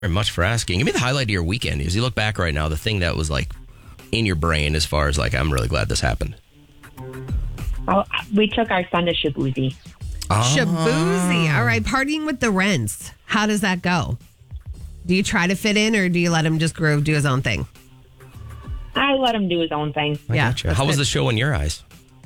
Very much for asking. Give me the highlight of your weekend. As you look back right now, the thing that was like in your brain as far as like, I'm really glad this happened. Oh, we took our son to Shabuzi. Shabuzi. All right. Partying with the Rents. How does that go? Do you try to fit in or do you let him just groove, do his own thing? I let him do his own thing. I gotcha. How was the show in your eyes?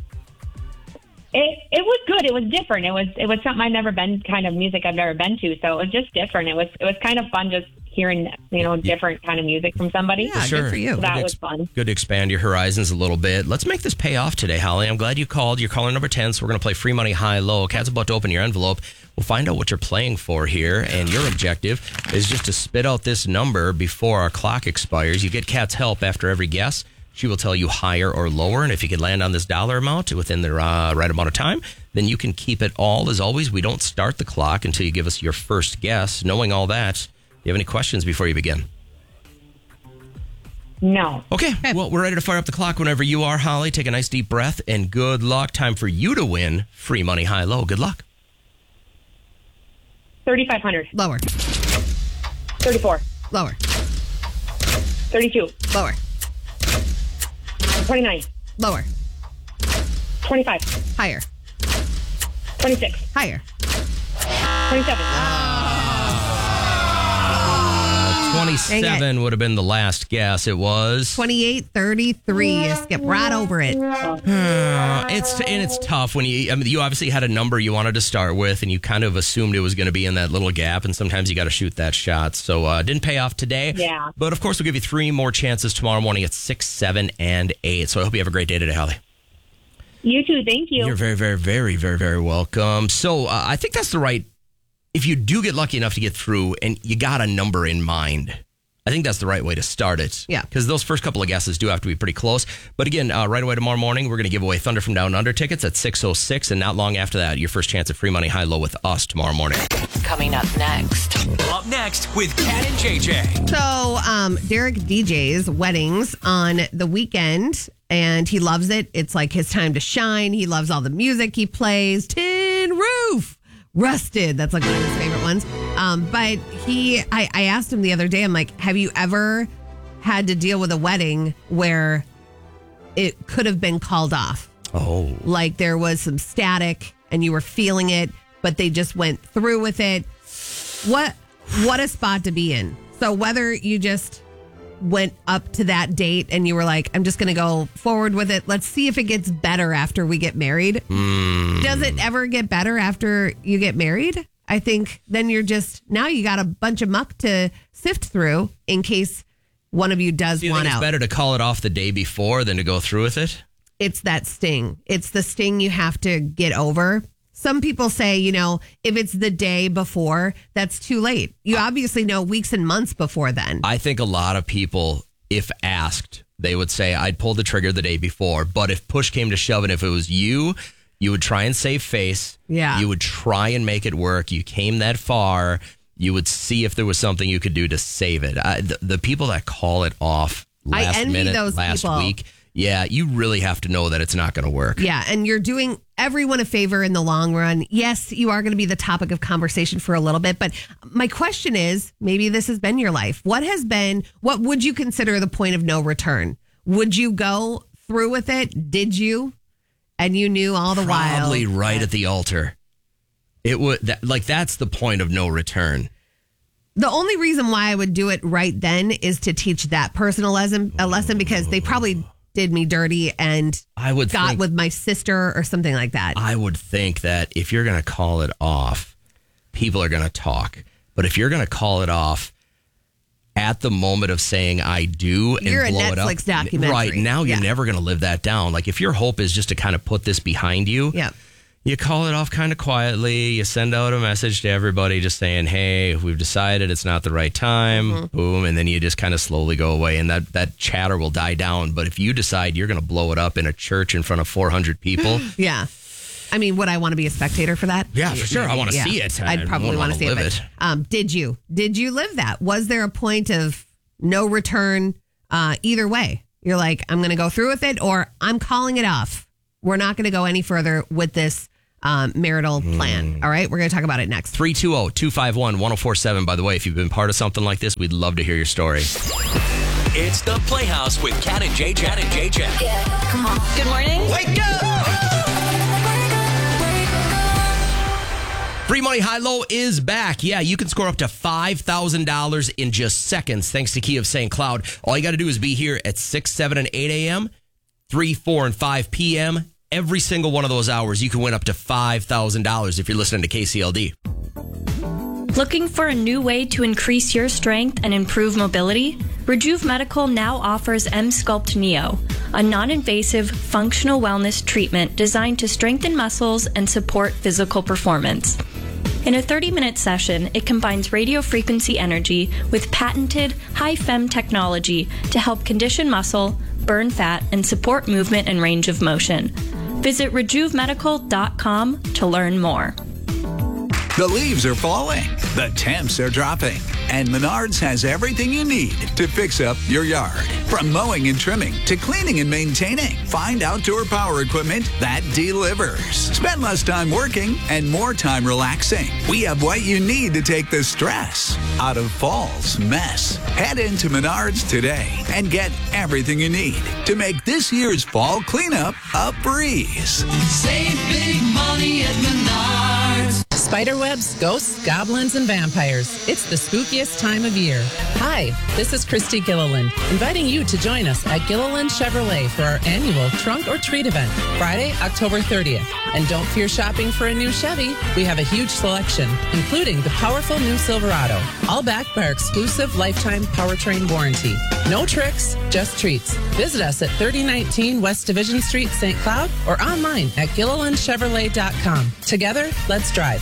It was good. It was different. It was something I've never been, kind of music I've never been to. So it was just different. It was kind of fun just hearing, different kind of music from somebody. Yeah, sure. Good for you. So that was fun. Good to expand your horizons a little bit. Let's make this pay off today, Holly. I'm glad you called. You're caller number 10, so we're going to play free money high-low. Kat's about to open your envelope. We'll find out what you're playing for here, and your objective is just to spit out this number before our clock expires. You get Kat's help after every guess. She will tell you higher or lower, and if you can land on this dollar amount within the right amount of time, then you can keep it all. As always, we don't start the clock until you give us your first guess. Knowing all that, do you have any questions before you begin? No. Okay. Well, we're ready to fire up the clock whenever you are, Holly. Take a nice deep breath, and good luck. Time for you to win free money high-low. Good luck. 3,500. Lower. 34. Lower. 32. Lower. 29. Lower. 25. Higher. 26. Higher. 27. 27 would have been the last guess. It was 28-33. Skip right over it. It's tough when you obviously had a number you wanted to start with, and you kind of assumed it was going to be in that little gap, and sometimes you got to shoot that shot. So didn't pay off today. Yeah. But of course, we'll give you 3 more chances tomorrow morning at 6, 7, and 8. So I hope you have a great day today, Holly. You too. Thank you. You're very, very, very, very, very welcome. So I think that's the right. If you do get lucky enough to get through and you got a number in mind, I think that's the right way to start it. Yeah. Because those first couple of guesses do have to be pretty close. But again, right away tomorrow morning, we're going to give away Thunder from Down Under tickets at 6:06. And not long after that, your first chance at free money high-low with us tomorrow morning. Coming up next. Up next with Kat and JJ. So Derek DJs weddings on the weekend, and he loves it. It's like his time to shine. He loves all the music he plays. Tin Roof. Rusted. That's like one of his favorite ones. But I asked him the other day, I'm like, have you ever had to deal with a wedding where it could have been called off? Oh. Like there was some static and you were feeling it, but they just went through with it. What a spot to be in. So whether you just went up to that date and you were like, I'm just going to go forward with it. Let's see if it gets better after we get married. Does it ever get better after you get married? I think then now you got a bunch of muck to sift through in case one of you does Do you want think it's out. better to call it off the day before than to go through with it? It's that sting. It's the sting you have to get over. Some people say, if it's the day before, that's too late. You obviously know weeks and months before then. I think a lot of people, if asked, they would say, I'd pull the trigger the day before. But if push came to shove and if it was you would try and save face. Yeah. You would try and make it work. You came that far. You would see if there was something you could do to save it. The people that call it off last minute, those last people. week, yeah, you really have to know that it's not going to work. Yeah, and you're doing everyone a favor in the long run. Yes, you are going to be the topic of conversation for a little bit, but my question is, maybe this has been your life. What would you consider the point of no return? Would you go through with it? Did you? And you knew all the while. Probably right at the altar. It would that's the point of no return. The only reason why I would do it right then is to teach that person a lesson because they probably did me dirty and got with my sister or something like that. I would think that if you're going to call it off, people are going to talk. But if you're going to call it off at the moment of saying I do and you're blow a it up, Netflix documentary. right now you're never going to live that down. Like if your hope is just to kind of put this behind you, you call it off kind of quietly. You send out a message to everybody just saying, hey, we've decided it's not the right time. Boom. And then you just kind of slowly go away and that chatter will die down. But if you decide you're going to blow it up in a church in front of 400 people. Yeah. I mean, would I want to be a spectator for that? Yeah, for sure. I want to see it. I'd probably want to see it. Did you live that? Was there a point of no return either way? You're like, I'm going to go through with it or I'm calling it off. We're not going to go any further with this marital plan. All right, we're going to talk about it next. 320-251-1047. By the way, if you've been part of something like this, we'd love to hear your story. It's the Playhouse with Cat and JJ. Yeah, come on. Good morning. Wake up! Free Money High Low is back. Yeah, you can score up to $5,000 in just seconds thanks to Key of St. Cloud. All you got to do is be here at 6, 7, and 8 a.m., 3, 4, and 5 p.m. Every single one of those hours, you can win up to $5,000 if you're listening to KCLD. Looking for a new way to increase your strength and improve mobility? Rejuve Medical now offers M-Sculpt Neo, a non-invasive functional wellness treatment designed to strengthen muscles and support physical performance. In a 30-minute session, it combines radiofrequency energy with patented high-fem technology to help condition muscle, burn fat, and support movement and range of motion. Visit RejuveMedical.com to learn more. The leaves are falling, the temps are dropping, and Menards has everything you need to fix up your yard. From mowing and trimming to cleaning and maintaining, find outdoor power equipment that delivers. Spend less time working and more time relaxing. We have what you need to take the stress out of fall's mess. Head into Menards today and get everything you need to make this year's fall cleanup a breeze. Save big money at Menards. Spiderwebs, ghosts, goblins, and vampires. It's the spookiest time of year. Hi, this is Christy Gilliland, inviting you to join us at Gilliland Chevrolet for our annual Trunk or Treat event, Friday, October 30th. And don't fear shopping for a new Chevy. We have a huge selection, including the powerful new Silverado, all backed by our exclusive lifetime powertrain warranty. No tricks, just treats. Visit us at 3019 West Division Street, St. Cloud, or online at GillilandChevrolet.com. Together, let's drive.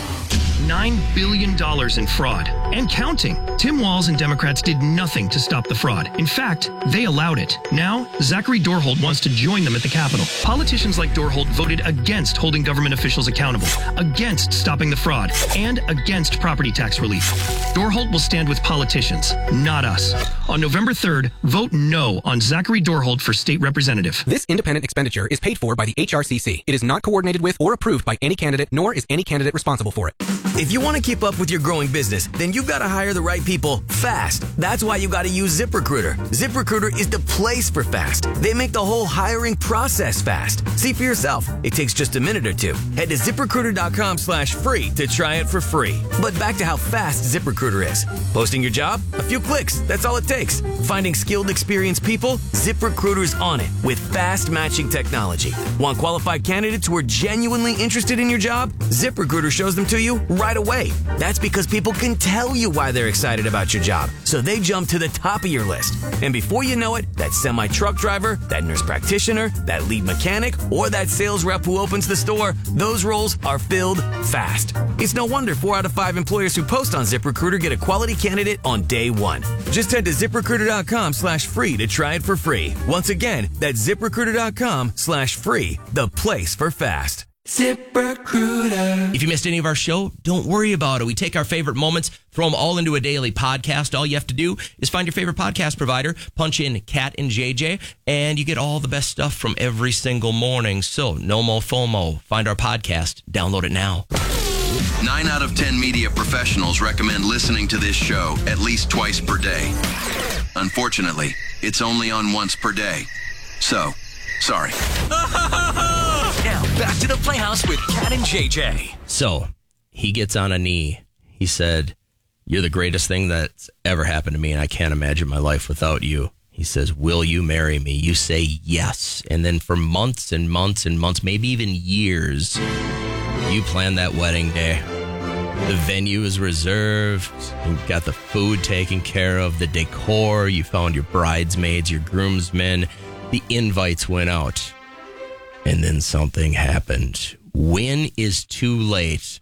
$9 billion in fraud and counting. Tim Walz and Democrats did nothing to stop the fraud. In fact, they allowed it. Now, Zachary Dorholt wants to join them at the Capitol. Politicians like Dorholt voted against holding government officials accountable, against stopping the fraud, and against property tax relief. Dorholt will stand with politicians, not us. On November 3rd, vote no on Zachary Dorholt for state representative. This independent expenditure is paid for by the HRCC. It is not coordinated with or approved by any candidate, nor is any candidate responsible for it. If you want to keep up with your growing business, then you've got to hire the right people fast. That's why you got to use ZipRecruiter. ZipRecruiter is the place for fast. They make the whole hiring process fast. See for yourself. It takes just a minute or two. Head to ZipRecruiter.com/free to try it for free. But back to how fast ZipRecruiter is. Posting your job? A few clicks. That's all it takes. Finding skilled, experienced people? ZipRecruiter's on it with fast matching technology. Want qualified candidates who are genuinely interested in your job? ZipRecruiter shows them to you right away. That's because people can tell you why they're excited about your job, so they jump to the top of your list. And before you know it, that semi-truck driver, that nurse practitioner, that lead mechanic, or that sales rep who opens the store, those roles are filled fast. It's no wonder 4 out of 5 employers who post on ZipRecruiter get a quality candidate on day one. Just head to ZipRecruiter.com/free to try it for free. Once again, that's ZipRecruiter.com/free, the place for fast. ZipRecruiter. If you missed any of our show, don't worry about it. We take our favorite moments, throw them all into a daily podcast. All you have to do is find your favorite podcast provider, punch in Cat and JJ, and you get all the best stuff from every single morning. So, no more FOMO. Find our podcast. Download it now. 9 out of 10 media professionals recommend listening to this show at least twice per day. Unfortunately, it's only on once per day. So, sorry. Now, back to the Playhouse with Cat and JJ. So, he gets on a knee. He said, "You're the greatest thing that's ever happened to me, and I can't imagine my life without you." He says, "Will you marry me?" You say yes. And then for months and months and months, maybe even years, you plan that wedding day. The venue is reserved. You got the food taken care of, the decor. You found your bridesmaids, your groomsmen. The invites went out. And then something happened. When is too late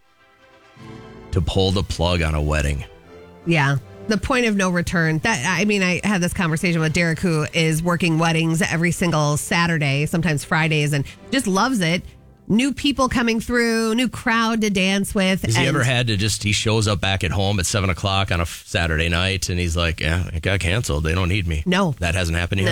to pull the plug on a wedding? Yeah. The point of no return. I had this conversation with Derek, who is working weddings every single Saturday, sometimes Fridays, and just loves it. New people coming through, new crowd to dance with. Has he ever had to he shows up back at home at 7:00 on a Saturday night and he's like, "Yeah, it got canceled. They don't need me." No. That hasn't happened yet? No.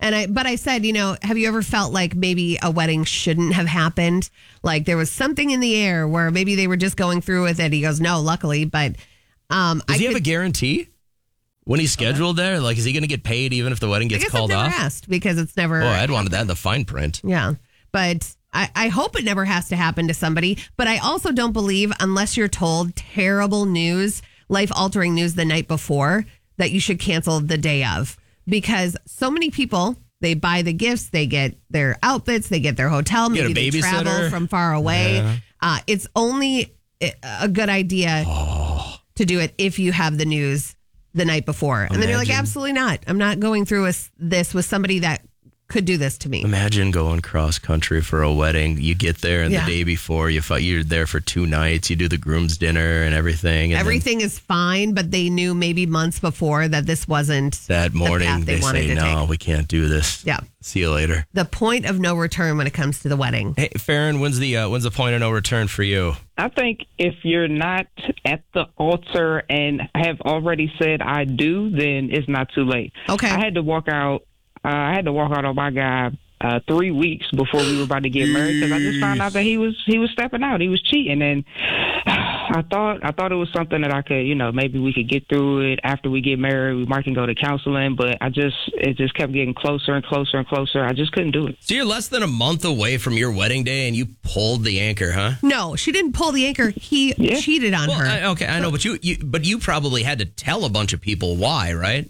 But I said, have you ever felt like maybe a wedding shouldn't have happened? Like there was something in the air where maybe they were just going through with it. He goes, no, luckily. But does he have a guarantee when he's scheduled there? Like, is he going to get paid even if the wedding gets called I've off? never asked because it's never. Oh, I'd wanted that in the fine print. Yeah. But I hope it never has to happen to somebody. But I also don't believe, unless you're told terrible news, life-altering news the night before, that you should cancel the day of. Because so many people, they buy the gifts, they get their outfits, they get their hotel, maybe they travel from far away. Yeah. It's only a good idea to do it if you have the news the night before. And then you're like, absolutely not. I'm not going through this with somebody that could do this to me. Imagine going cross country for a wedding. You get there and the day before you're there for 2 nights. You do the groom's dinner and everything. And everything is fine, but they knew maybe months before that this wasn't that morning. The path they wanted say, to no, take. We can't do this. Yeah. See you later. The point of no return when it comes to the wedding. Hey, Farron, when's the point of no return for you? I think if you're not at the altar and have already said I do, then it's not too late. Okay. I had to walk out on my guy 3 weeks before we were about to get married because I just found out that he was stepping out. He was cheating, and I thought it was something that I could, maybe we could get through it after we get married. We might can go to counseling, but it just kept getting closer and closer and closer. I just couldn't do it. So you're less than a month away from your wedding day, and you pulled the anchor, huh? No, she didn't pull the anchor. He cheated on her. I know, but you probably had to tell a bunch of people why, right?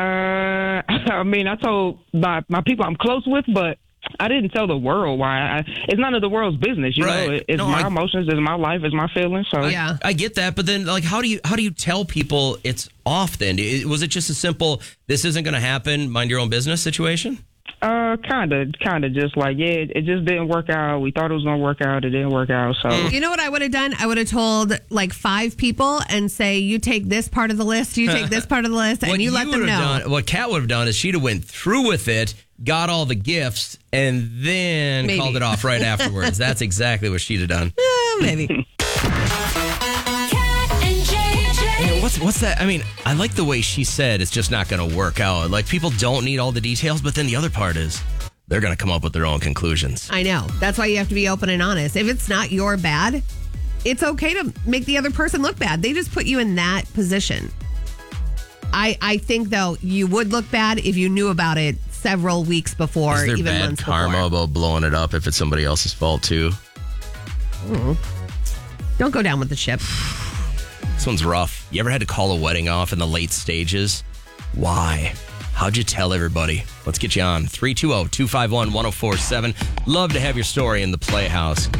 I mean, I told my people I'm close with, but I didn't tell the world why. It's none of the world's business, you know. It's my emotions, it's my life, it's my feelings. So I get that, but then like, how do you tell people it's off? Then was it just a simple "this isn't going to happen, mind your own business" situation? Kind of just like, it just didn't work out. We thought it was going to work out. It didn't work out. So you know what I would have done? I would have told like 5 people and say, you take this part of the list, you take this part of the list, and you let them know. What Kat would have done is she'd have went through with it, got all the gifts, and then called it off right afterwards. That's exactly what she'd have done. Maybe. What's that? I mean, I like the way she said it's just not going to work out. Like, people don't need all the details, but then the other part is they're going to come up with their own conclusions. I know. That's why you have to be open and honest. If it's not your bad, it's okay to make the other person look bad. They just put you in that position. I think, though, you would look bad if you knew about it several weeks before, is there even bad months karma before. about blowing it up if it's somebody else's fault, too? Don't go down with the ship. This one's rough. You ever had to call a wedding off in the late stages? Why? How'd you tell everybody? Let's get you on. 320-251-1047. Love to have your story in the Playhouse.